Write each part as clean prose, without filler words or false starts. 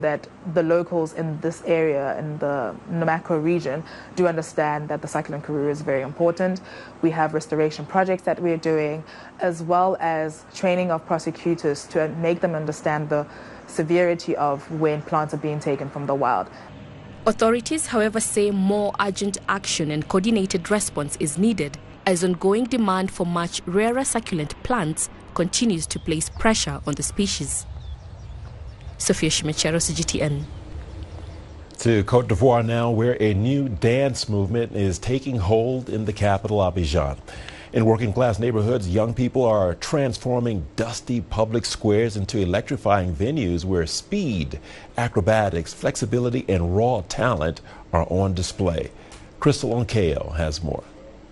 that the locals in this area, in the Namako region, do understand that the cycling career is very important. We have restoration projects that we're doing, as well as training of prosecutors to make them understand the severity of when plants are being taken from the wild. Authorities, however, say more urgent action and coordinated response is needed, as ongoing demand for much rarer succulent plants continues to place pressure on the species. Sophia Shimachero, CGTN. To Côte d'Ivoire now, where a new dance movement is taking hold in the capital, Abidjan. In working-class neighborhoods, young people are transforming dusty public squares into electrifying venues where speed, acrobatics, flexibility, and raw talent are on display. Crystal Onkeo has more.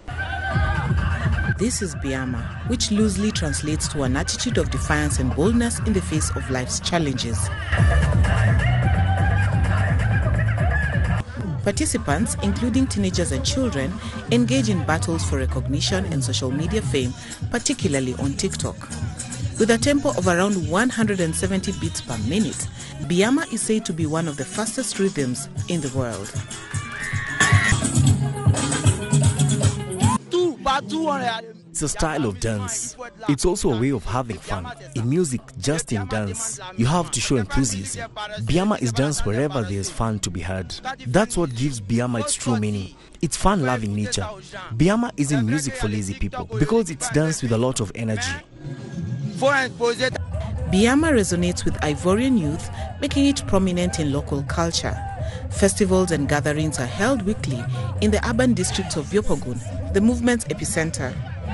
This is Biama, which loosely translates to an attitude of defiance and boldness in the face of life's challenges. Participants, including teenagers and children, engage in battles for recognition and social media fame, particularly on TikTok. With a tempo of around 170 beats per minute, Biama is said to be one of the fastest rhythms in the world. It's a style of dance. It's also a way of having fun. In music, just in dance, you have to show enthusiasm. Biama is dance wherever there's fun to be had. That's what gives Biama its true meaning. It's fun-loving nature. Biama isn't music for lazy people because it's dance with a lot of energy. Biama resonates with Ivorian youth, making it prominent in local culture. Festivals and gatherings are held weekly in the urban districts of Yopougon, the movement's epicenter.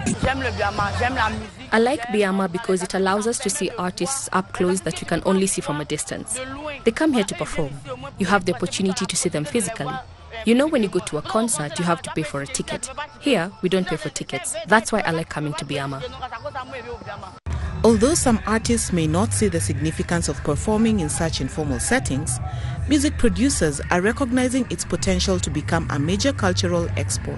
I like Biama because it allows us to see artists up close that we can only see from a distance. They come here to perform. You have the opportunity to see them physically. You know, when you go to a concert, you have to pay for a ticket. Here, we don't pay for tickets. That's why I like coming to Biama. Although some artists may not see the significance of performing in such informal settings, music producers are recognizing its potential to become a major cultural export.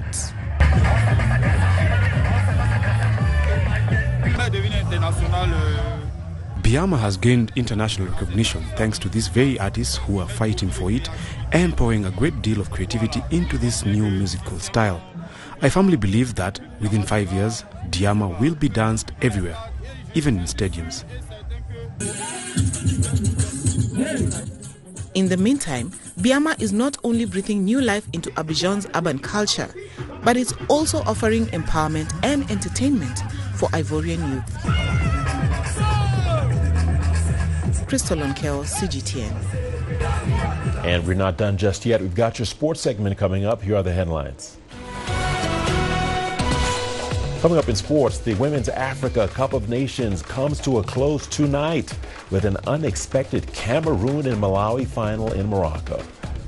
Biama has gained international recognition thanks to these very artists who are fighting for it and pouring a great deal of creativity into this new musical style. I firmly believe that within 5 years, Biama will be danced everywhere, even in stadiums. In the meantime, Biama is not only breathing new life into Abidjan's urban culture, but it's also offering empowerment and entertainment for Ivorian youth. Crystal Onkeo, CGTN. And we're not done just yet. We've got your sports segment coming up. Here are the headlines. Coming up in sports, the Women's Africa Cup of Nations comes to a close tonight with an unexpected Cameroon and Malawi final in Morocco.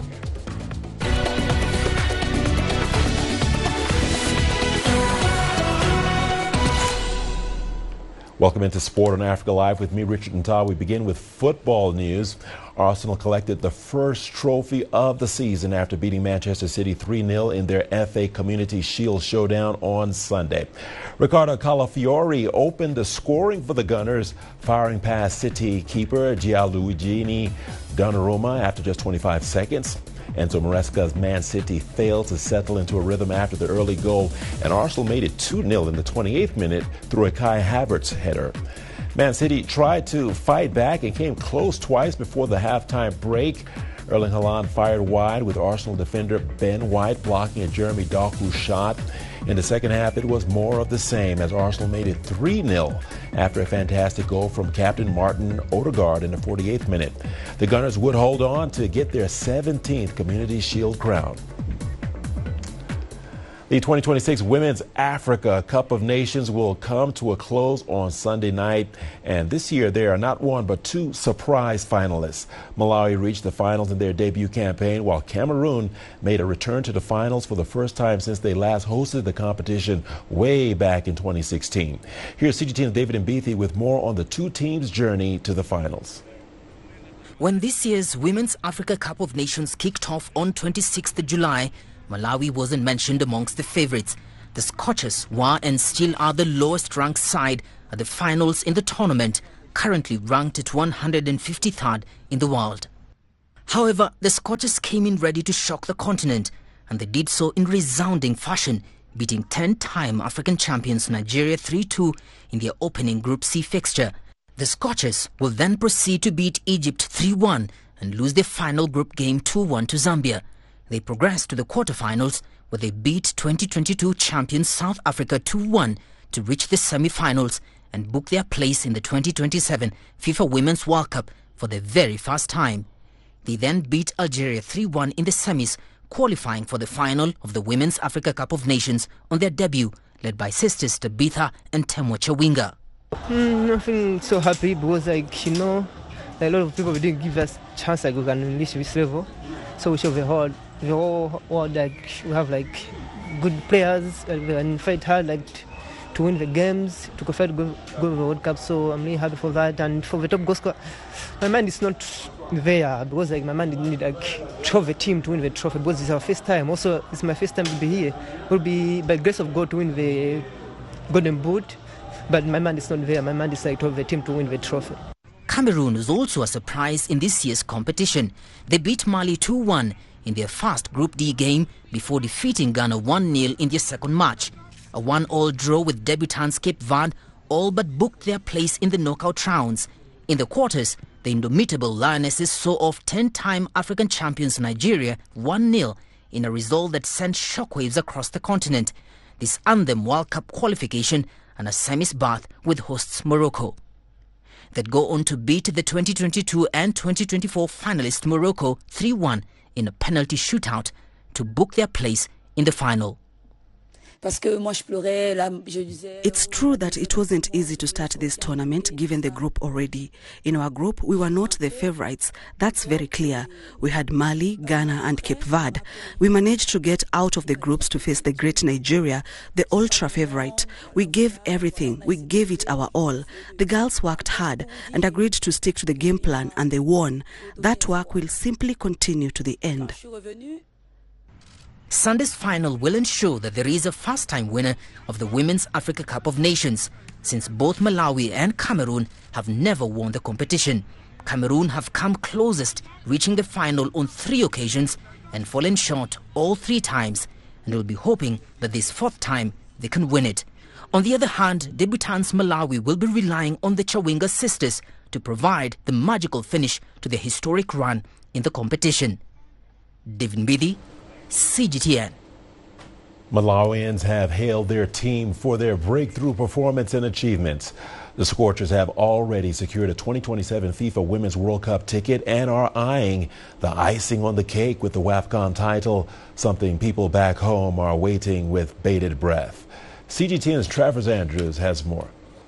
Welcome into Sport on Africa Live with me, Richard Ntaw. We begin with football news. Arsenal collected the first trophy of the season after beating Manchester City 3-0 in their FA Community Shield showdown on Sunday. Ricardo Calafiori opened the scoring for the Gunners, firing past City keeper Gianluigi Donnarumma after just 25 seconds. Enzo Maresca's Man City failed to settle into a rhythm after the early goal, and Arsenal made it 2-0 in the 28th minute through a Kai Havertz header. Man City tried to fight back and came close twice before the halftime break. Erling Haaland fired wide with Arsenal defender Ben White blocking a Jeremy Doku shot. In the second half, it was more of the same as Arsenal made it 3-0 after a fantastic goal from captain Martin Odegaard in the 48th minute. The Gunners would hold on to get their 17th Community Shield crown. The 2026 Women's Africa Cup of Nations will come to a close on Sunday night. And this year, there are not one but two surprise finalists. Malawi reached the finals in their debut campaign, while Cameroon made a return to the finals for the first time since they last hosted the competition way back in 2016. Here's CGTN's David Mbithi with more on the two teams' journey to the finals. When this year's Women's Africa Cup of Nations kicked off on 26th July, Malawi wasn't mentioned amongst the favourites. The Scochers were and still are the lowest ranked side at the finals in the tournament, currently ranked at 153rd in the world. However, the Scorchers came in ready to shock the continent, and they did so in resounding fashion, beating 10-time African champions Nigeria 3-2 in their opening Group C fixture. The Scorchers will then proceed to beat Egypt 3-1 and lose their final group game 2-1 to Zambia. They progressed to the quarterfinals, where they beat 2022 champions South Africa 2-1 to reach the semi-finals and book their place in the 2027 FIFA Women's World Cup for the very first time. They then beat Algeria 3-1 in the semis, qualifying for the final of the Women's Africa Cup of Nations on their debut, led by sisters Tabitha and Temwa Chawinga. I feel so happy because, a lot of people didn't give us a chance we can reach this level. So we show the whole world we have good players and fight hard to win the games, to qualify to go to the World Cup. So I'm really happy for that. And for the top goal scorer, my mind is not there because my mind didn't need to have a team to win the trophy because it's our first time. Also, it's my first time to be here. It will be by grace of God to win the Golden Boot, but my mind is not there. My mind is to have a team to win the trophy. Cameroon was also a surprise in this year's competition. They beat Mali 2-1 in their first Group D game before defeating Ghana 1-0 in their second match. A 1-1 draw with debutants Cape Verde all but booked their place in the knockout rounds. In the quarters, the indomitable Lionesses saw off 10-time African champions Nigeria 1-0 in a result that sent shockwaves across the continent. This earned them World Cup qualification and a semis berth with hosts Morocco. They'd go on to beat the 2022 and 2024 finalist Morocco 3-1 in a penalty shootout to book their place in the final. It's true that it wasn't easy to start this tournament given the group already. In our group, we were not the favorites. That's very clear. We had Mali, Ghana and Cape Verde. We managed to get out of the groups to face the great Nigeria, the ultra favorite. We gave everything. We gave it our all. The girls worked hard and agreed to stick to the game plan, and they won. That work will simply continue to the end. Sunday's final will ensure that there is a first-time winner of the Women's Africa Cup of Nations, since both Malawi and Cameroon have never won the competition. Cameroon have come closest, reaching the final on 3 occasions and fallen short all 3 times, and will be hoping that this 4th time they can win it. On the other hand, debutants Malawi will be relying on the Chawinga sisters to provide the magical finish to their historic run in the competition. David Mbidi, CGTN. Malawians have hailed their team for their breakthrough performance and achievements. The Scorchers have already secured a 2027 FIFA Women's World Cup ticket and are eyeing the icing on the cake with the WAFCON title, something people back home are waiting with bated breath. CGTN's Travers Andrews has more.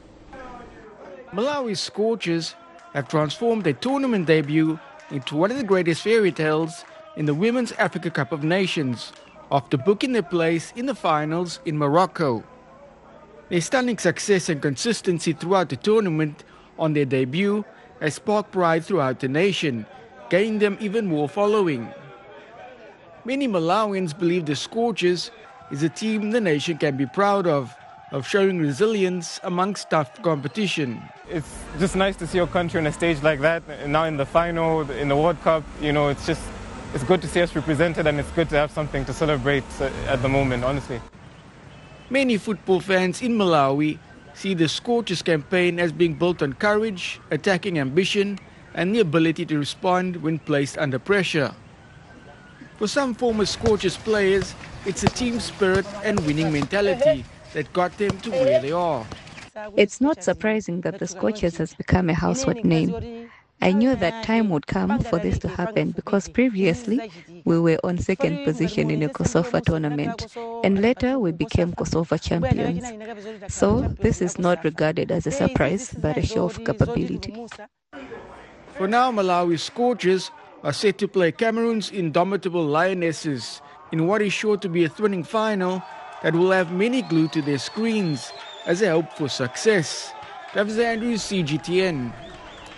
Malawi's Scorchers have transformed their tournament debut into one of the greatest fairy tales in the Women's Africa Cup of Nations, after booking their place in the finals in Morocco. Their stunning success and consistency throughout the tournament on their debut has sparked pride throughout the nation, gaining them even more following. Many Malawians believe the Scorchers is a team the nation can be proud of showing resilience amongst tough competition. It's just nice to see your country on a stage like that, and now in the final, in the World Cup, it's good to see us represented, and it's good to have something to celebrate at the moment, honestly. Many football fans in Malawi see the Scorchers campaign as being built on courage, attacking ambition, and the ability to respond when placed under pressure. For some former Scorchers players, it's a team spirit and winning mentality that got them to where they are. It's not surprising that the Scorchers has become a household name. I knew that time would come for this to happen because previously we were on 2nd position in a COSAFA tournament and later we became COSAFA champions. So this is not regarded as a surprise but a show of capability. For now, Malawi's Scorchers are set to play Cameroon's indomitable Lionesses in what is sure to be a thrilling final that will have many glued to their screens as they hope for success. Travers Andrews, CGTN.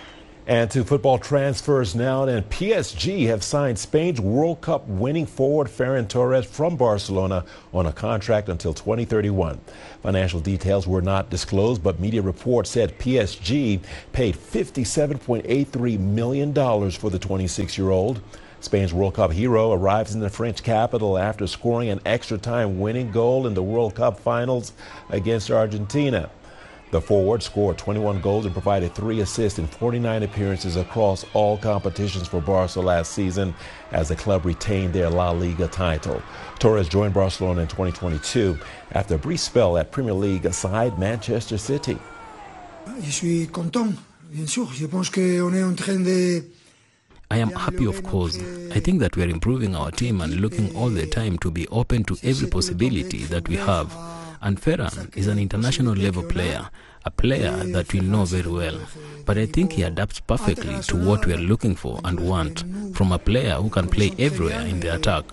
And to football transfers now, and PSG have signed Spain's World Cup winning forward Ferran Torres from Barcelona on a contract until 2031. Financial details were not disclosed, but media reports said PSG paid $57.83 million for the 26-year-old. Spain's World Cup hero arrives in the French capital after scoring an extra-time winning goal in the World Cup finals against Argentina. The forward scored 21 goals and provided 3 assists in 49 appearances across all competitions for Barca last season as the club retained their La Liga title. Torres joined Barcelona in 2022 after a brief spell at Premier League side Manchester City. Je suis content, bien sûr. Je pense qu'on est en train de... I am happy, of course. I think that we are improving our team and looking all the time to be open to every possibility that we have. And Ferran is an international level player, a player that we know very well. But I think he adapts perfectly to what we are looking for and want from a player who can play everywhere in the attack.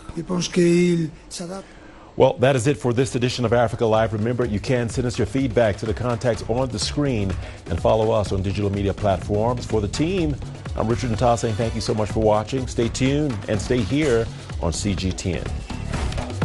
Well, that is it for this edition of Africa Live. Remember, you can send us your feedback to the contacts on the screen and follow us on digital media platforms. For the team, I'm Richard Ntah saying thank you so much for watching. Stay tuned and stay here on CGTN.